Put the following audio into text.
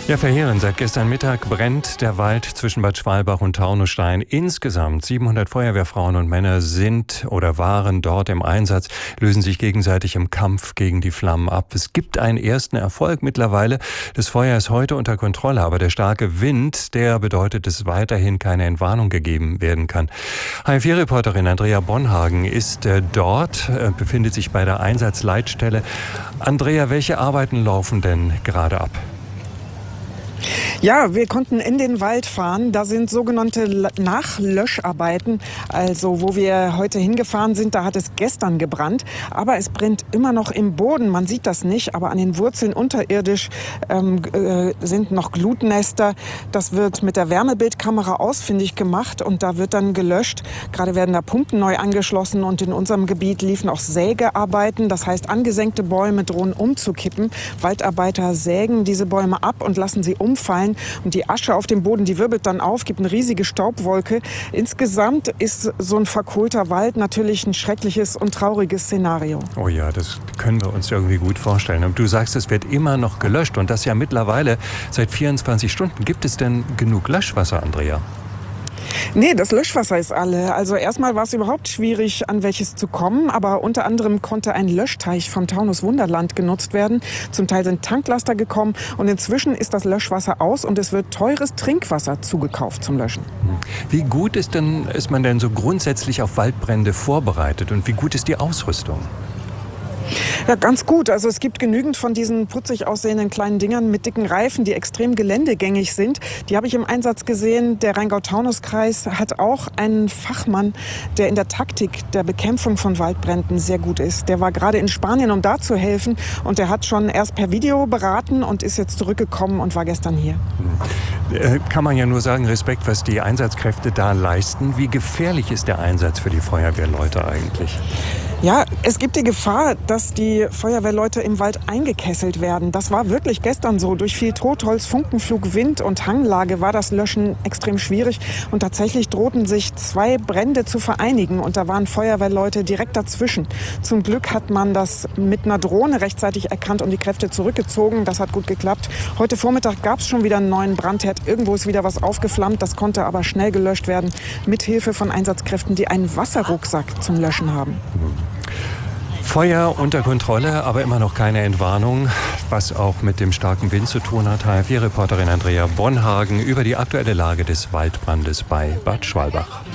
Ja, verheerend. Seit gestern Mittag brennt der Wald zwischen Bad Schwalbach und Taunusstein. Insgesamt 700 Feuerwehrfrauen und Männer sind oder waren dort im Einsatz, lösen sich gegenseitig im Kampf gegen die Flammen ab. Es gibt einen ersten Erfolg mittlerweile. Das Feuer ist heute unter Kontrolle, aber der starke Wind, der bedeutet, dass weiterhin keine Entwarnung gegeben werden kann. HR4-Reporterin Andrea Bonhagen ist dort, befindet sich bei der Einsatzleitstelle. Andrea, welche Arbeiten laufen denn gerade ab? Ja, wir konnten in den Wald fahren. Da sind sogenannte Nachlöscharbeiten. Also wo wir heute hingefahren sind, da hat es gestern gebrannt. Aber es brennt immer noch im Boden. Man sieht das nicht, aber an den Wurzeln unterirdisch sind noch Glutnester. Das wird mit der Wärmebildkamera ausfindig gemacht und da wird dann gelöscht. Gerade werden da Pumpen neu angeschlossen und in unserem Gebiet liefen auch Sägearbeiten. Das heißt, angesenkte Bäume drohen umzukippen. Waldarbeiter sägen diese Bäume ab und lassen sie umfallen. Und die Asche auf dem Boden, die wirbelt dann auf, gibt eine riesige Staubwolke. Insgesamt ist so ein verkohlter Wald natürlich ein schreckliches und trauriges Szenario. Oh ja, das können wir uns irgendwie gut vorstellen. Und du sagst, es wird immer noch gelöscht und das ja mittlerweile seit 24 Stunden. Gibt es denn genug Löschwasser, Andrea? Nee, das Löschwasser ist alle. Also erstmal war es überhaupt schwierig, an welches zu kommen. Aber unter anderem konnte ein Löschteich vom Taunus Wunderland genutzt werden. Zum Teil sind Tanklaster gekommen und inzwischen ist das Löschwasser aus und es wird teures Trinkwasser zugekauft zum Löschen. Wie gut ist man denn so grundsätzlich auf Waldbrände vorbereitet und wie gut ist die Ausrüstung? Ja, ganz gut. Also es gibt genügend von diesen putzig aussehenden kleinen Dingern mit dicken Reifen, die extrem geländegängig sind. Die habe ich im Einsatz gesehen. Der Rheingau-Taunus-Kreis hat auch einen Fachmann, der in der Taktik der Bekämpfung von Waldbränden sehr gut ist. Der war gerade in Spanien, um da zu helfen. Und der hat schon erst per Video beraten und ist jetzt zurückgekommen und war gestern hier. Kann man ja nur sagen, Respekt, was die Einsatzkräfte da leisten. Wie gefährlich ist der Einsatz für die Feuerwehrleute eigentlich? Ja, es gibt die Gefahr, dass die Feuerwehrleute im Wald eingekesselt werden. Das war wirklich gestern so. Durch viel Totholz, Funkenflug, Wind und Hanglage war das Löschen extrem schwierig. Und tatsächlich drohten sich 2 Brände zu vereinigen. Und da waren Feuerwehrleute direkt dazwischen. Zum Glück hat man das mit einer Drohne rechtzeitig erkannt und die Kräfte zurückgezogen. Das hat gut geklappt. Heute Vormittag gab es schon wieder einen neuen Brandherd. Irgendwo ist wieder was aufgeflammt. Das konnte aber schnell gelöscht werden. Mit Hilfe von Einsatzkräften, die einen Wasserrucksack zum Löschen haben. Feuer unter Kontrolle, aber immer noch keine Entwarnung, was auch mit dem starken Wind zu tun hat. HR4-Reporterin Andrea Bonhagen über die aktuelle Lage des Waldbrandes bei Bad Schwalbach.